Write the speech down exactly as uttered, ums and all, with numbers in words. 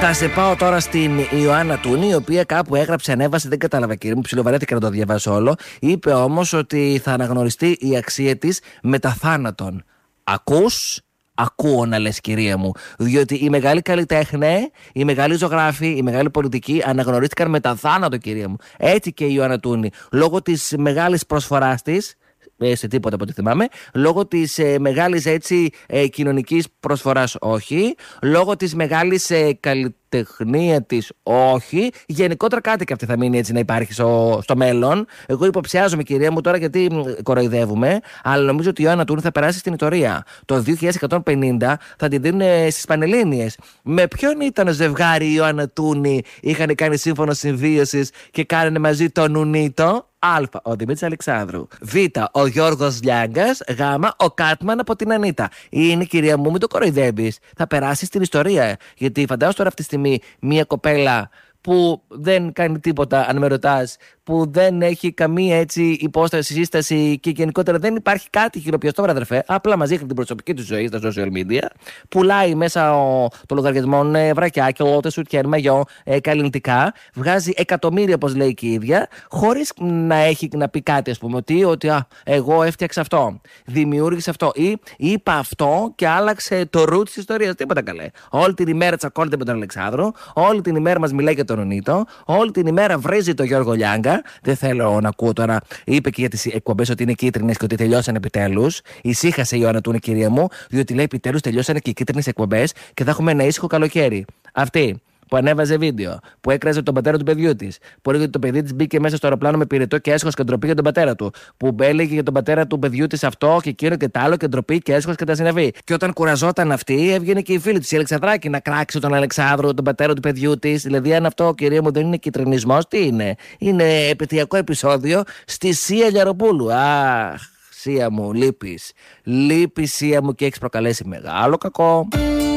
Θα σε πάω τώρα στην Ιωάννα Τούνη, η οποία κάπου έγραψε, ανέβασε, δεν κατάλαβα κύριε μου, ψιλοβαρέθηκα να το διαβάσω όλο. Είπε όμως ότι θα αναγνωριστεί η αξία της μετά θάνατον. Ακούς? Ακούω να λες κυρία μου. Διότι οι μεγάλοι καλλιτέχνες, οι μεγάλοι ζωγράφοι, οι μεγάλοι πολιτικοί αναγνωρίστηκαν μετά θάνατο κυρία μου. Έτσι και η Ιωάννα Τούνη. Λόγω της μεγάλης προσφοράς της, σε τίποτα από ό,τι θυμάμαι, λόγω της ε, μεγάλης έτσι ε, κοινωνικής προσφοράς όχι, λόγω της μεγάλης ε, καλλιτεχνία της όχι, γενικότερα κάτι και αυτή θα μείνει έτσι να υπάρχει στο, στο μέλλον. Εγώ υποψιάζομαι κυρία μου τώρα γιατί κοροϊδεύουμε, αλλά νομίζω ότι η Ιωάννα Τούνη θα περάσει στην ιστορία. Το δύο χιλιάδες εκατόν πενήντα θα την δίνουν ε, στις Πανελλήνιες. Με ποιον ήταν ζευγάρι η Ιωάννα Τούνη, είχαν κάνει σύμφωνο συμβίωσης και κάνανε μαζί τον Νουνίτο? Α. Ο Δημήτρης Αλεξάνδρου. Β. Ο Γιώργος Λιάγκας. Γ. Ο Κάτμαν από την Ανίτα. Είναι κυρία μου, μην το κοροϊδεύεις. Θα περάσει στην ιστορία. Γιατί φαντάζομαι τώρα αυτή τη στιγμή μια κοπέλα που δεν κάνει τίποτα, αν με ρωτάς, που δεν έχει καμία έτσι υπόσταση, σύσταση και γενικότερα δεν υπάρχει κάτι χειροπιαστό, αδερφέ. Απλά μαζί έχει την προσωπική του ζωή στα social media. Πουλάει μέσα ο, το λογαριασμό ε, βρακιά και λότε σου τιέν μαγιό ε, καλλινητικά. Βγάζει εκατομμύρια, όπως λέει και η ίδια, χωρίς να έχει να πει κάτι, ας πούμε, ότι, ότι α, εγώ έφτιαξα αυτό, δημιούργησα αυτό ή είπα αυτό και άλλαξε το root της ιστορίας. Τίποτα καλέ. Όλη την ημέρα τσακώνεται με τον Αλεξάνδρο, όλη την ημέρα μας μιλάει για τον Ονίτο, όλη την ημέρα βρίζει τον Γιώργο Λιάγκα. Δεν θέλω να ακούω τώρα. Είπε και για τις εκπομπές ότι είναι κίτρινες και ότι τελειώσαν επιτέλους. Ησύχασε η Ιωάννα Τούνη, κυρία μου, διότι λέει επιτέλους τελειώσαν και οι κίτρινες εκπομπές και θα έχουμε ένα ήσυχο καλοκαίρι. Αυτή που ανέβαζε βίντεο, που έκραζε τον πατέρα του παιδιού της, που έλεγε ότι το παιδί της μπήκε μέσα στο αεροπλάνο με πυρετό και έσχος και ντροπή για τον πατέρα του, που έλεγε για τον πατέρα του παιδιού της αυτό και εκείνο και τ' άλλο και ντροπή και έσχος και τα συνεβεί. Και όταν κουραζόταν αυτή, έβγαινε και η φίλη της, η Αλεξανδράκη, να κράξει τον Αλεξάνδρο, τον πατέρα του παιδιού της. Δηλαδή, αν αυτό, κυρία μου, δεν είναι κυτρινισμός, τι είναι? Είναι επαιτειακό επεισόδιο στη Σία Λιαροπούλου. Αχ, Σία μου, λείπεις. Λείπεις, Σία μου, και έχεις προκαλέσει μεγάλο κακό.